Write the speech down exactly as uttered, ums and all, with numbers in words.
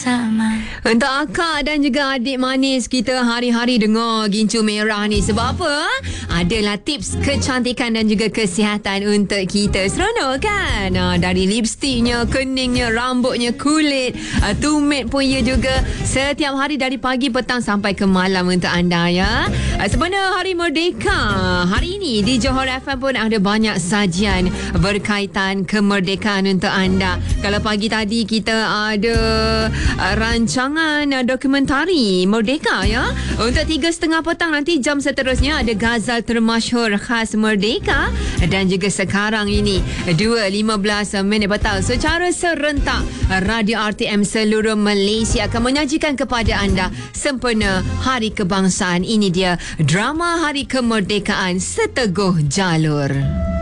Sama. Untuk akak dan juga adik manis kita hari-hari dengar gincu merah ni. Sebab apa? Adalah tips kecantikan dan juga kesihatan untuk kita. Seronok kan? Nah, dari lipstiknya, keningnya, rambutnya, kulit, uh, tumit pun ia juga. Setiap hari dari pagi, petang sampai ke malam untuk anda ya. Uh, sebenarnya Hari Merdeka. Hari ini di Johor F M pun ada banyak sajian berkaitan kemerdekaan untuk anda. Kalau pagi tadi kita ada uh, rancangan uh, dokumentari Merdeka ya. Untuk tiga setengah petang nanti jam seterusnya ada Ghazal termasyhur khas Merdeka. Dan juga sekarang ini dua lima belas minit petang secara serentak Radio R T M seluruh Malaysia akan menyajikan kepada anda sempena Hari Kebangsaan. Ini dia drama Hari Kemerdekaan Seteguh Jalur.